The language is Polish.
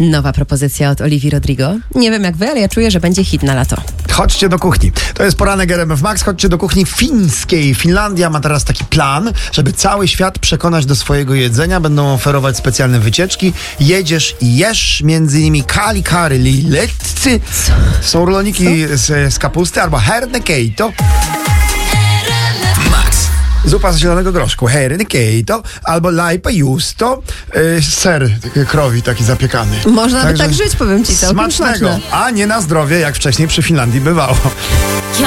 Nowa propozycja od Olivii Rodrigo. Nie wiem jak wy, ale ja czuję, że będzie hit na lato. Chodźcie do kuchni. To jest poranek RMF Max. Chodźcie do kuchni fińskiej. Finlandia ma teraz taki plan, żeby cały świat przekonać do swojego jedzenia. Będą oferować specjalne wycieczki. Jedziesz i jesz, między innymi kalikary liletcy. Są roloniki z kapusty albo hernekeito. Zupa z zielonego groszku, hernekeito, albo laipa justo, ser krowi taki zapiekany. Można by tak żyć, powiem ci, całkiem smacznego, smaczne. a nie na zdrowie, jak wcześniej przy Finlandii bywało.